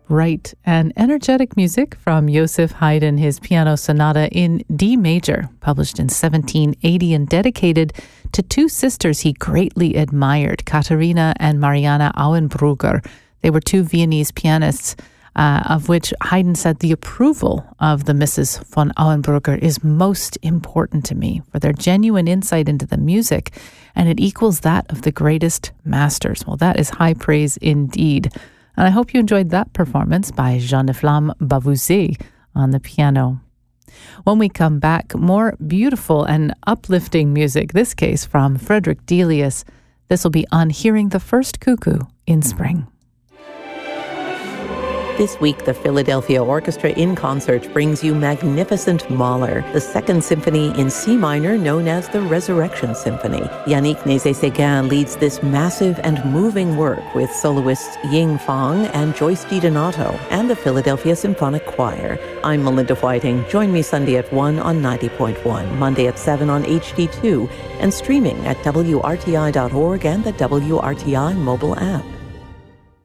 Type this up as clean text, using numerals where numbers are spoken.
bright and energetic music from Joseph Haydn, his piano sonata in D major, published in 1780 and dedicated to two sisters he greatly admired, Katharina and Mariana Auenbrugger. They were two Viennese pianists, of which Haydn said the approval of the Mrs. von Auenbrugger is most important to me for their genuine insight into the music, and it equals that of the greatest masters. Well, that is high praise indeed. And I hope you enjoyed that performance by Jeanne-Flamme Bavouzet on the piano. When we come back, more beautiful and uplifting music, this case from Frederick Delius. This will be on Hearing the First Cuckoo in Spring. This week, the Philadelphia Orchestra in Concert brings you Magnificent Mahler, the Second Symphony in C minor known as the Resurrection Symphony. Yannick Nézet-Séguin leads this massive and moving work with soloists Ying Fang and Joyce DiDonato and the Philadelphia Symphonic Choir. I'm Melinda Whiting. Join me Sunday at 1 on 90.1, Monday at 7 on HD2, and streaming at WRTI.org and the WRTI mobile app.